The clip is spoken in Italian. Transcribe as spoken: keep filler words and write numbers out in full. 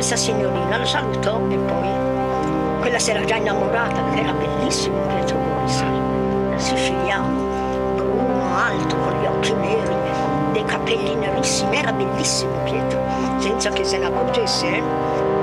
questa signorina, lo salutò e poi quella si era già innamorata, era bellissimo Pietro Boris, siciliano, bruno, alto, con gli occhi neri, dei capelli nerissimi, era bellissimo Pietro, senza che se ne accorgesse, eh?